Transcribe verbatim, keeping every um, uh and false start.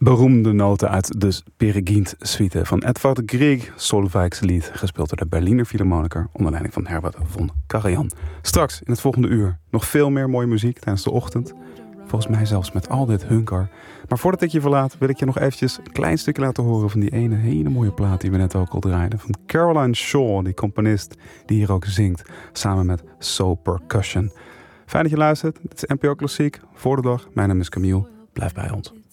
beroemde noten uit de Peregrine-suite van Edvard Grieg, Solveig's lied, gespeeld door de Berliner Philharmoniker onder leiding van Herbert von Karajan. Straks in het volgende uur nog veel meer mooie muziek tijdens de ochtend. Volgens mij zelfs met al dit hunkar. Maar voordat ik je verlaat wil ik je nog eventjes een klein stukje laten horen van die ene hele mooie plaat die we net ook al draaiden. Van Caroline Shaw, die componist die hier ook zingt, samen met So Percussion. Fijn dat je luistert. Dit is N P O Klassiek, voor de dag. Mijn naam is Camille. Blijf bij ons.